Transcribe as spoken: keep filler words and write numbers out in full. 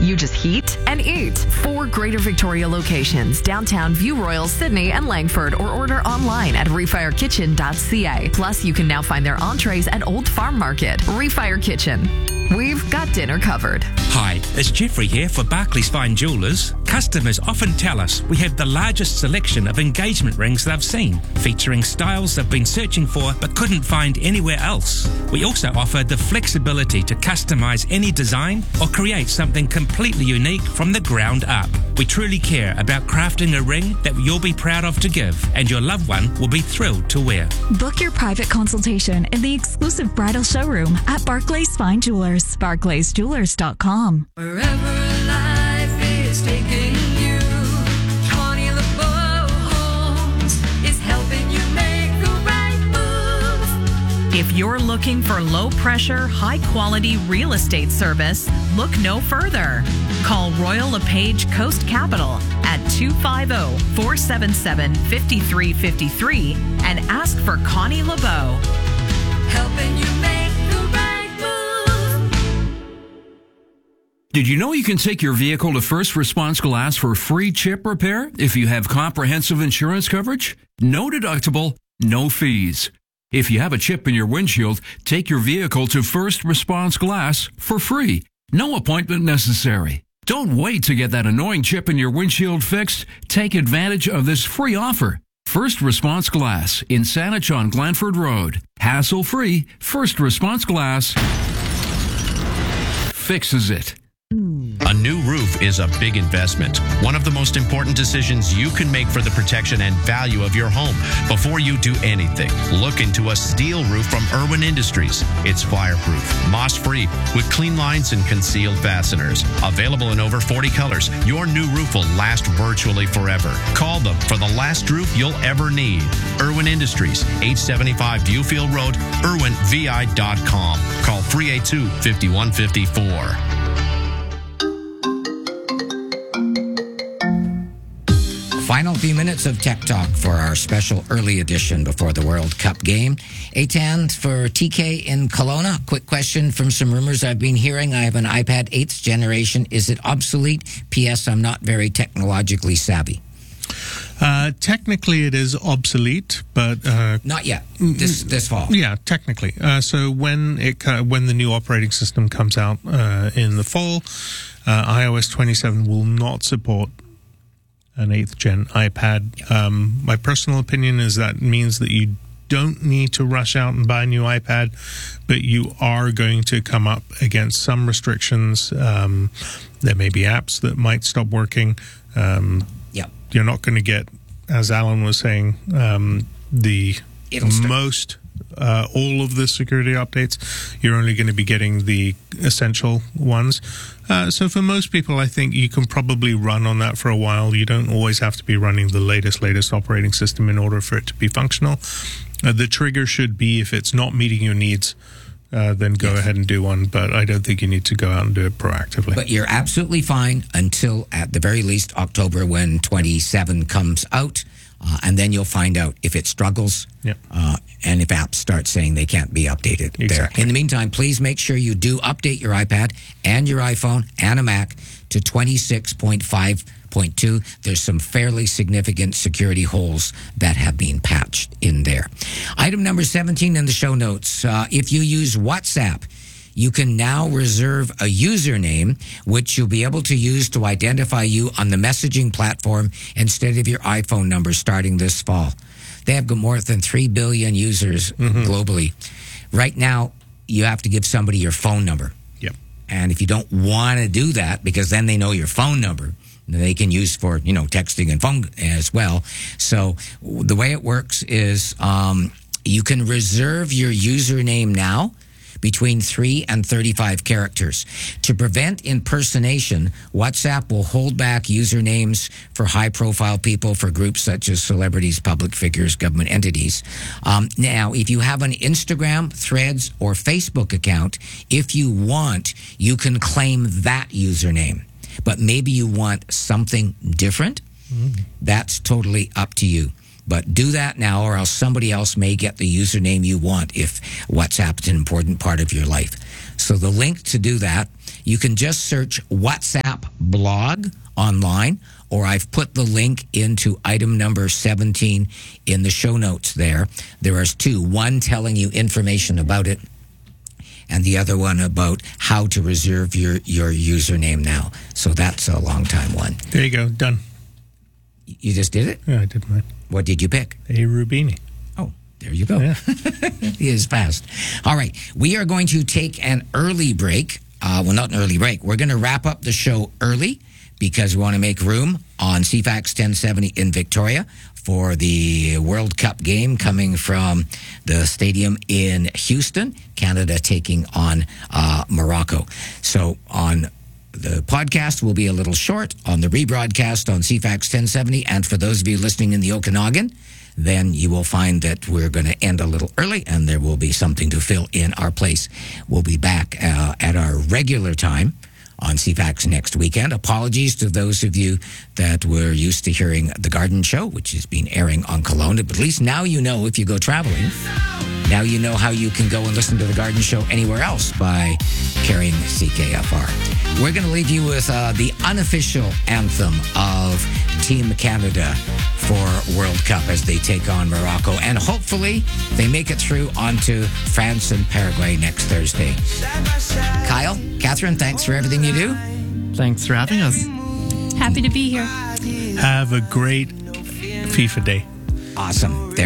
You just heat and eat. Four Greater Victoria locations, downtown, View Royal, Sydney, and Langford, or order online at refire kitchen dot c a. Plus, you can now find their entrees at Old Farm Market. Refire Kitchen. We've got dinner covered. Hi, it's Jeffrey here for Barclays Fine Jewellers. Customers often tell us we have the largest selection of engagement rings they've seen, featuring styles they've been searching for but couldn't find anywhere else. We also offer the flexibility to customise any design or create something completely unique from the ground up. We truly care about crafting a ring that you'll be proud of to give, and your loved one will be thrilled to wear. Book your private consultation in the exclusive bridal showroom at Barclays Fine Jewelers. barclays jewelers dot com. Wherever life is taking you, Connie LeBeau Homes is helping you make the right move. If you're looking for low-pressure, high-quality real estate service, look no further. Call Royal LePage Coast Capital at two five zero, four seven seven, five three five three and ask for Connie LeBeau. Helping you make the right move. Did you know you can take your vehicle to First Response Glass for free chip repair if you have comprehensive insurance coverage? No deductible, no fees. If you have a chip in your windshield, take your vehicle to First Response Glass for free. No appointment necessary. Don't wait to get that annoying chip in your windshield fixed. Take advantage of this free offer. First Response Glass in Saanich on Glanford Road. Hassle-free, First Response Glass fixes it. A new roof is a big investment. One of the most important decisions you can make for the protection and value of your home. Before you do anything, look into a steel roof from Irwin Industries. It's fireproof, moss-free, with clean lines and concealed fasteners. Available in over forty colors, your new roof will last virtually forever. Call them for the last roof you'll ever need. Irwin Industries, eight seventy-five Viewfield Road, irwin v i dot com. Call three eight two, five one five four. Final few minutes of Tech Talk for our special early edition before the World Cup game. Eitan for T K in Kelowna. Quick question from some rumors I've been hearing. I have an iPad eighth generation. Is it obsolete? P S. I'm not very technologically savvy. Uh, technically, it is obsolete, but uh, not yet. This this fall. Yeah, technically. Uh, so when it uh, when the new operating system comes out uh, in the fall, uh, i O S twenty-seven will not support an eighth gen iPad. Um, my personal opinion is that means that you don't need to rush out and buy a new iPad, but you are going to come up against some restrictions. Um, there may be apps that might stop working. Um, yeah, you're not going to get, as Alan was saying, um, the most. Uh, all of the security updates. You're only going to be getting the essential ones. Uh, so for most people, I think you can probably run on that for a while. You don't always have to be running the latest, latest operating system in order for it to be functional. Uh, the trigger should be if it's not meeting your needs, uh, then go yes. ahead and do one. But I don't think you need to go out and do it proactively. But you're absolutely fine until, at the very least, October when twenty-seven comes out. Uh, and then you'll find out if it struggles yep. uh, and if apps start saying they can't be updated exactly. there. In the meantime, please make sure you do update your iPad and your iPhone and a Mac to twenty-six point five point two. There's some fairly significant security holes that have been patched in there. Item number seventeen in the show notes. Uh, if you use WhatsApp, you can now reserve a username, which you'll be able to use to identify you on the messaging platform instead of your iPhone number starting this fall. They have more than three billion users mm-hmm. globally. Right now, you have to give somebody your phone number. Yep. And if you don't want to do that, because then they know your phone number, they can use for, you know, texting and phone as well. So the way it works is um, you can reserve your username now between three and thirty-five characters. To prevent impersonation, WhatsApp will hold back usernames for high-profile people, for groups such as celebrities, public figures, government entities. Um, now, if you have an Instagram, Threads, or Facebook account, if you want, you can claim that username. But maybe you want something different. Mm-hmm. That's totally up to you. But do that now, or else somebody else may get the username you want if WhatsApp's an important part of your life. So the link to do that, you can just search WhatsApp blog online, or I've put the link into item number seventeen in the show notes there. There is two, one telling you information about it, and the other one about how to reserve your, your username now. So that's a long time one. There you go. Done. You just did it? Yeah, I did mine. What did you pick? A Rubini. Oh, there you go. Yeah. He is fast. All right. We are going to take an early break. Uh, well, not an early break. We're going to wrap up the show early because we want to make room on C FAX ten seventy in Victoria for the World Cup game coming from the stadium in Houston, Canada taking on uh, Morocco. So on the podcast will be a little short. On the rebroadcast on C FAX ten seventy, and for those of you listening in the Okanagan, then you will find that we're going to end a little early, and there will be something to fill in our place. We'll be back uh, at our regular time on C FAX next weekend. Apologies to those of you that were used to hearing The Garden Show, which has been airing on Kelowna, but at least now you know if you go traveling, now you know how you can go and listen to The Garden Show anywhere else by carrying C K F R. We're going to leave you with uh, the unofficial anthem of Team Canada for World Cup as they take on Morocco, and hopefully they make it through onto France and Paraguay next Thursday. Kyle, Catherine, thanks for everything you do. Thanks for having us. Happy to be here. Have a great FIFA day. Awesome. There